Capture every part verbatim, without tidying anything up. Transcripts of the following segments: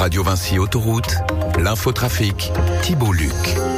Radio Vinci Autoroute, l'infotrafic, Thibault Luc.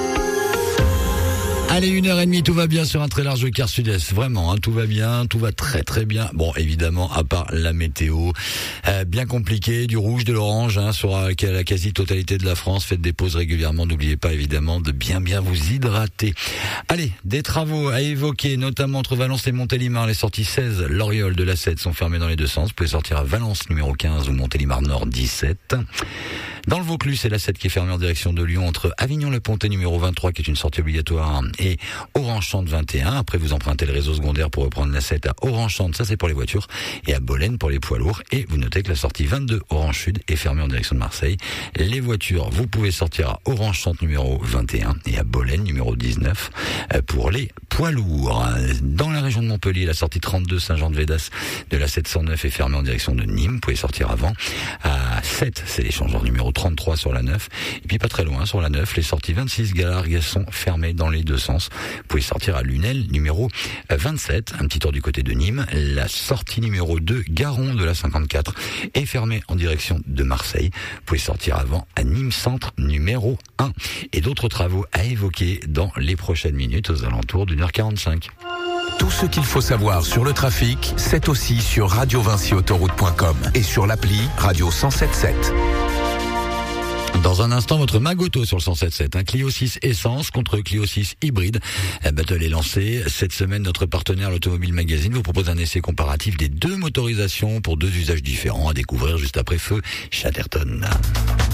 Allez, une heure et demie, tout va bien sur un très large quart sud-est. Vraiment, hein, tout va bien, tout va très très bien. Bon, évidemment, à part la météo, euh, bien compliqué, du rouge, de l'orange, hein, sur la quasi-totalité de la France. Faites des pauses régulièrement. N'oubliez pas, évidemment, de bien bien vous hydrater. Allez, des travaux à évoquer, notamment entre Valence et Montélimar. Les sorties seize, Loriol de l'A sept sont fermées dans les deux sens. Vous pouvez sortir à Valence numéro quinze ou Montélimar Nord dix-sept. Dans le Vaucluse, c'est l'A sept qui est fermée en direction de Lyon entre Avignon-le-Pontet numéro vingt-trois, qui est une sortie obligatoire, et Orange-Chante vingt et un. Après, vous empruntez le réseau secondaire pour reprendre l'A sept à Orange-Chante, ça c'est pour les voitures, et à Bolène pour les poids lourds. Et vous notez que la sortie vingt-deux Orange-Sud est fermée en direction de Marseille. Les voitures, vous pouvez sortir à Orange-Chante numéro vingt et un et à Bolène numéro dix-neuf pour les poids lourds. Dans la région de Montpellier, la sortie trente-deux Saint-Jean-de-Védas de la sept cent neuf est fermée en direction de Nîmes. Vous pouvez sortir avant. À sept, c'est l'échangeur numéro trente-trois sur la neuf. Et puis pas très loin, sur la neuf, les sorties vingt-six Galargues sont fermées dans les deux sens. Vous pouvez sortir à Lunel numéro vingt-sept, un petit tour du côté de Nîmes. La sortie numéro deux, Garon de la cinquante-quatre, est fermée en direction de Marseille. Vous pouvez sortir avant à Nîmes Centre numéro un. Et d'autres travaux à évoquer dans les prochaines minutes, aux alentours d'une heure quarante-cinq. Tout ce qu'il faut savoir sur le trafic, c'est aussi sur radio vinci autoroute point com et sur l'appli Radio cent sept sept. Dans un instant, votre Magoto sur le cent sept sept, un Clio six essence contre Clio six hybride. Un battle est lancé. Cette semaine, notre partenaire, l'Automobile Magazine, vous propose un essai comparatif des deux motorisations pour deux usages différents à découvrir juste après feu Chatterton.